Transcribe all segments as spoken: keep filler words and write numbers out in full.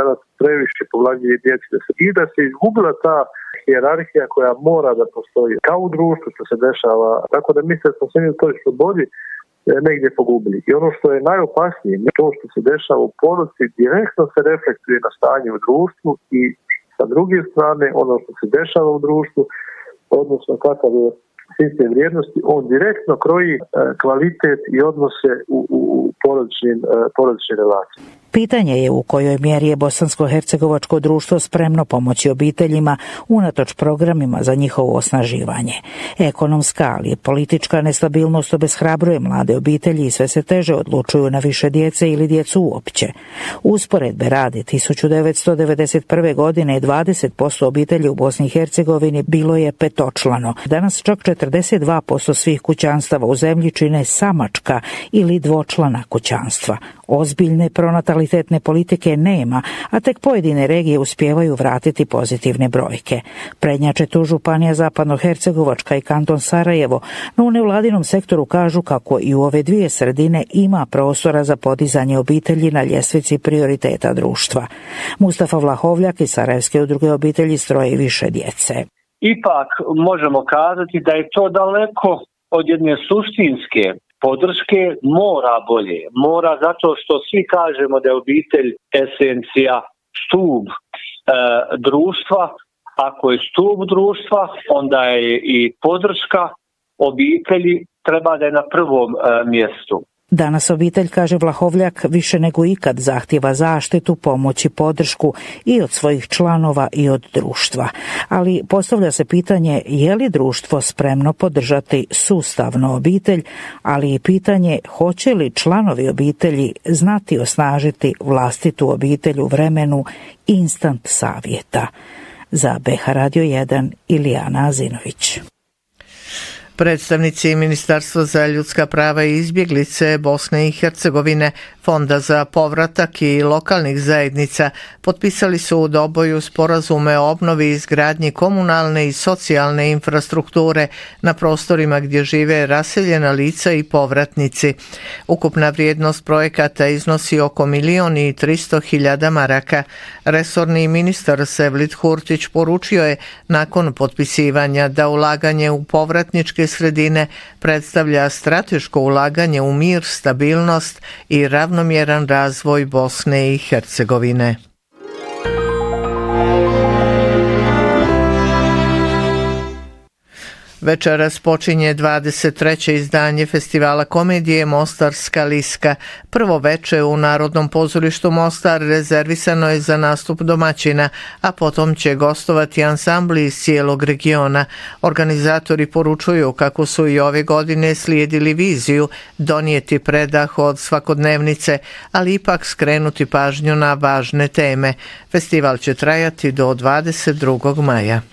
danas previše povlađuje djeci da se, i da se izgubila ta hijerarhija koja mora da postoji kao u društvu što se dešava. Tako da mislim da smo se u toj slobodi negdje pogubili. I ono što je najopasnije, to što se dešava u porodici direktno se reflektuje na stanje u društvu i sa druge strane ono što se dešava u društvu, odnosno kakav je sistem vrijednosti, on direktno kroji kvalitet i odnose u, u, u porodičnim, porodičnim relacijama. Pitanje je u kojoj mjeri je bosansko-hercegovačko društvo spremno pomoći obiteljima unatoč programima za njihovo osnaživanje. Ekonomska, ali i politička nestabilnost obeshrabruje mlade obitelji i sve se teže odlučuju na više djece ili djecu uopće. Usporedbe radi tisuću devetsto devedeset prve. godine dvadeset posto obitelji u Bosni i Hercegovini bilo je petočlano. Danas čak četrdeset dva posto svih kućanstava u zemlji čine samačka ili dvočlana kućanstva. Ozbiljne pronatalitetne politike nema, a tek pojedine regije uspijevaju vratiti pozitivne brojke. Prednjače tu županija Zapadno-Hercegovačka i kanton Sarajevo, no u nevladinom sektoru kažu kako i u ove dvije sredine ima prostora za podizanje obitelji na ljestvici prioriteta društva. Mustafa Vlahovljak iz Sarajevske udruge obitelji s troje i više djece. Ipak možemo kazati da je to daleko od jedne suštinske podrške, mora bolje. Mora zato što svi kažemo da je obitelj esencija, stub e, društva. Ako je stub društva, onda je i podrška obitelji treba da je na prvom e, mjestu. Danas obitelj, kaže Vlahovljak, više nego ikad zahtjeva zaštitu, pomoć i podršku i od svojih članova i od društva. Ali postavlja se pitanje je li društvo spremno podržati sustavno obitelj, ali i pitanje hoće li članovi obitelji znati osnažiti vlastitu obitelj u vremenu instant savjeta. Za B H Radio jedan Ilijana Azinović. Predstavnici Ministarstva za ljudska prava i izbjeglice Bosne i Hercegovine, Fonda za povratak i lokalnih zajednica potpisali su u Doboju sporazume o obnovi i izgradnji komunalne i socijalne infrastrukture na prostorima gdje žive raseljena lica i povratnici. Ukupna vrijednost projekata iznosi oko milijon i tristo hiljada maraka. Resorni ministar Sevlit Hurtić poručio je nakon potpisivanja da ulaganje u povratničke sredine predstavlja strateško ulaganje u mir, stabilnost i ravnomjeran razvoj Bosne i Hercegovine. Večeras počinje dvadeset treće izdanje festivala komedije Mostarska liska. Prvo veče u Narodnom pozorištu Mostar rezervisano je za nastup domaćina, a potom će gostovati ansambli iz cijelog regiona. Organizatori poručuju kako su i ove godine slijedili viziju donijeti predah od svakodnevnice, ali ipak skrenuti pažnju na važne teme. Festival će trajati do dvadeset drugog maja.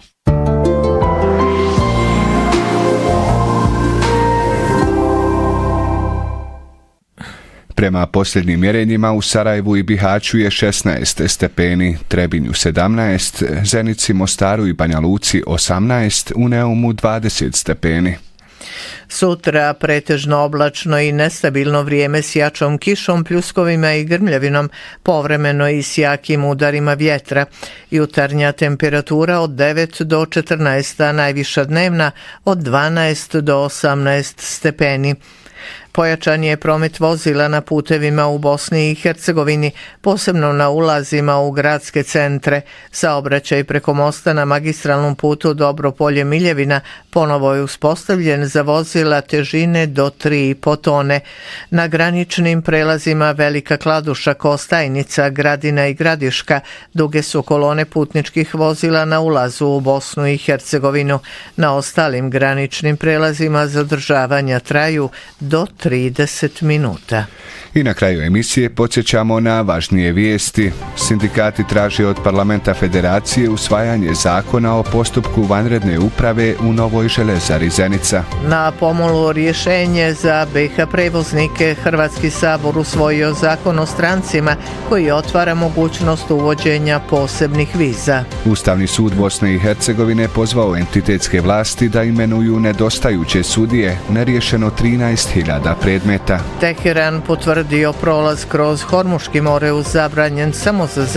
Prema posljednjim mjerenjima u Sarajevu i Bihaću je šesnaest stepeni, Trebinju sedamnaest, Zenici, Mostaru i Banja Luci osamnaest, u Neumu dvadeset stepeni. Sutra pretežno oblačno i nestabilno vrijeme s jačom kišom, pljuskovima i grmljavinom, povremeno i s jakim udarima vjetra. Jutarnja temperatura od devet do četrnaest, a najviša dnevna od dvanaest do osamnaest stepeni. Pojačan je promet vozila na putevima u Bosni i Hercegovini, posebno na ulazima u gradske centre. Saobraćaj preko mosta na magistralnom putu Dobropolje-Miljevina ponovo je uspostavljen za vozila težine do tri i po tone. Na graničnim prelazima Velika Kladuša, Kostajnica, Gradina i Gradiška duge su kolone putničkih vozila na ulazu u Bosnu i Hercegovinu. Na ostalim graničnim prelazima zadržavanja traju do trideset minuta. I na kraju emisije podsjećamo na važnije vijesti. Sindikati traže od Parlamenta Federacije usvajanje zakona o postupku vanredne uprave u novoj železari Zenica. Na pomolu rješenje za B H prevoznike Hrvatski sabor usvojio zakon o strancima koji otvara mogućnost uvođenja posebnih viza. Ustavni sud Bosne i Hercegovine pozvao entitetske vlasti da imenuju nedostajuće sudije, neriješeno trinaest hiljada predmeta. Teheran potvrdio prolaz kroz Hormuški more uz zabranjen samo za